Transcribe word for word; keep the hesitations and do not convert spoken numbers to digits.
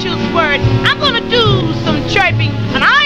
choose word. I'm gonna do some chirping, and I